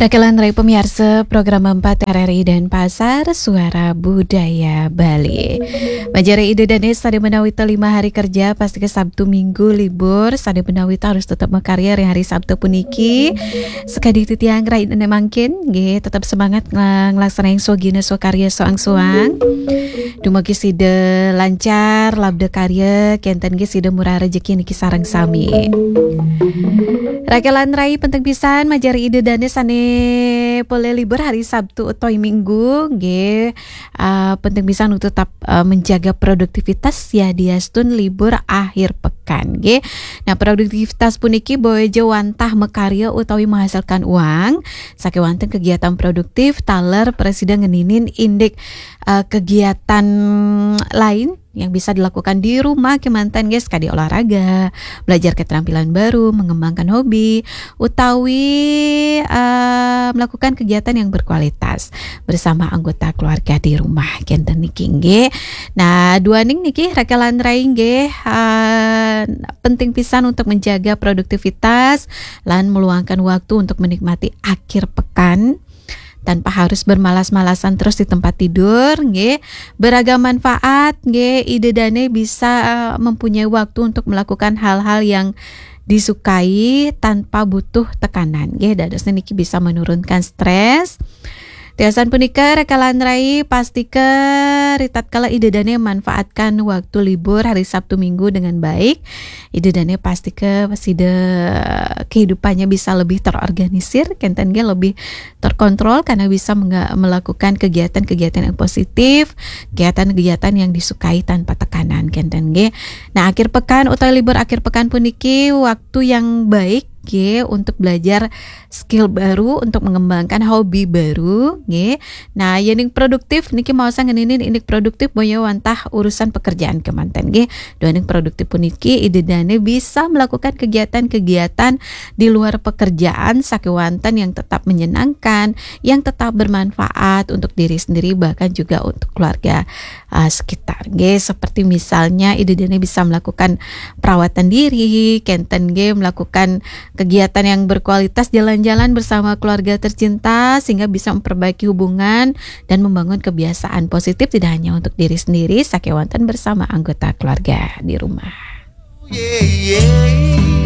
Rakelan Rai pemirsa program 4 RRI dan Pasar Suara Budaya Bali. Majari ide dan sade menawita 5 hari kerja pasti ke Sabtu Minggu libur. Sade menawita harus tetap makarya hari Sabtu puniki. Sekadi titiang rai dan mangkin nggih tetap semangat ngelaksanain sogina so karya soang-soang. Dumagi side lancar labda karya kenten ge side murah rezeki niki sareng sami. Rakelan Rai penting pisan majari ide dan sane boleh libur hari Sabtu atau Minggu nggih penting pisan untuk tetap menjaga produktivitas ya diastun libur akhir pekan nggih. Nah, produktivitas puniki boejo wantah mekarya utawi menghasilkan uang sake wonten kegiatan produktif taler presiden ngeninin indik kegiatan lain yang bisa dilakukan di rumah kemantan guys, kadi olahraga, belajar keterampilan baru, mengembangkan hobi, utawi melakukan kegiatan yang berkualitas bersama anggota keluarga di rumah kenten niki nggih. Nah, dua ning niki rakelan rai nggih penting pisan untuk menjaga produktivitas lan meluangkan waktu untuk menikmati akhir pekan tanpa harus bermalas-malasan terus di tempat tidur nggih. Beragam manfaat nggih, ide dane bisa mempunyai waktu untuk melakukan hal-hal yang disukai tanpa butuh tekanan nggih. Dados niki bisa menurunkan stres. Tiasan punika rekalan rai pastike ritat kala ide dane manfaatkan waktu libur hari Sabtu Minggu dengan baik. Ide dane pastike side kehidupannya bisa lebih terorganisir, kenten ge lebih terkontrol karena bisa melakukan kegiatan-kegiatan yang positif, kegiatan-kegiatan yang disukai tanpa tekanan kenten ge. Nah, akhir pekan utawi libur akhir pekan puniki waktu yang baik untuk belajar skill baru, untuk mengembangkan hobi baru nggih. Nah, yening produktif niki mau ngeninin indik produktif boyo wantah urusan pekerjaan kemanten nggih. Doaning produktif puniki ide dane bisa melakukan kegiatan-kegiatan di luar pekerjaan sakewanten yang tetap menyenangkan, yang tetap bermanfaat untuk diri sendiri bahkan juga untuk keluarga sekitar nggih. Seperti misalnya ide dane bisa melakukan perawatan diri, kenten nggih melakukan kegiatan yang berkualitas jalan-jalan bersama keluarga tercinta sehingga bisa memperbaiki hubungan dan membangun kebiasaan positif tidak hanya untuk diri sendiri sakewanten bersama anggota keluarga di rumah.